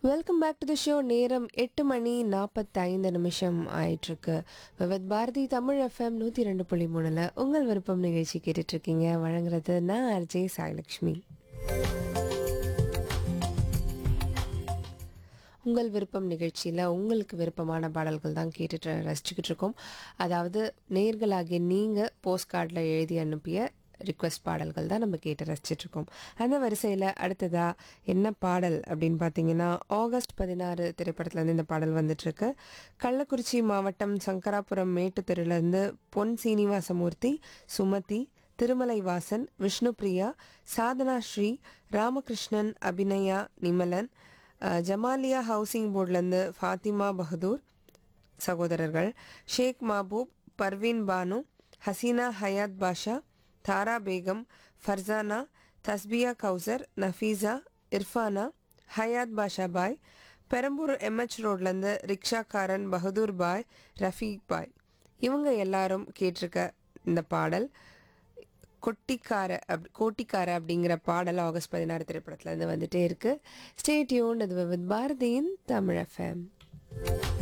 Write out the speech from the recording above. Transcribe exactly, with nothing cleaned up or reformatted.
Welcome back to the show. நேரம் எட்டு மணி நாற்பத்தைந்து நிமிஷம் ஆயிட்டிருக்கு. விவத் பாரதி தமிழ் எஃப்எம் நூற்றி ரெண்டு புள்ளி மூணில் உங்கள் விருப்பம் நிகழ்ச்சி கேட்டுட்ருக்கீங்க. வழங்குறது நான் ஆர்ஜே சாய்லக்ஷ்மி. உங்கள் விருப்பம் நிகழ்ச்சியில் உங்களுக்கு விருப்பமான பாடல்கள் தான் கேட்டுட்டு ரசிச்சுக்கிட்டு இருக்கோம். அதாவது நேர்களாகிய நீங்கள் போஸ்ட் கார்டில் எழுதி அனுப்பிய ரிக்வெஸ்ட் பாடல்கள் தான் நம்ம கேட்டு ரசிச்சிட்ருக்கோம். அந்த வரிசையில் அடுத்ததா என்ன பாடல் அப்படின்னு பார்த்தீங்கன்னா, ஆகஸ்ட் பதினாறு திரைப்படத்துலேருந்து இந்த பாடல் வந்துட்டுருக்கு. கள்ளக்குறிச்சி மாவட்டம் சங்கராபுரம் மேட்டுத்தெருலேருந்து பொன் சீனிவாசமூர்த்தி, சுமதி, திருமலை வாசன், விஷ்ணுபிரியா, சாதனா ஸ்ரீ, ராமகிருஷ்ணன், அபிநயா, நிமலன், அஹ், ஜமாலியா ஹவுசிங் போர்ட்லேருந்து ஃபாத்திமா பகதூர் சகோதரர்கள், ஷேக் மாபூப், பர்வீன் பானு, ஹசீனா ஹயாத் பாஷா, தாரா பேகம், ஃபர்சானா, தஸ்பியா கௌசர், நஃபீஸா, இர்ஃபானா, ஹயாத் பாஷா பாய், பெரம்பூர் எம்ஹெச் ரோட்லேருந்து ரிக்ஷாக்காரன் பகதூர் பாய், ரஃபீக் பாய், இவங்க எல்லாரும் கேட்டிருக்க இந்த பாடல் கொட்டிக்கார அப் கோட்டிக்கார அப்படிங்கிற பாடல் ஆகஸ்ட் பதினாறு திரைப்படத்துலேருந்து வந்துட்டே இருக்குது. Stay tuned. இது வித் பாரதியின் தமிழ் எஃப்எம்.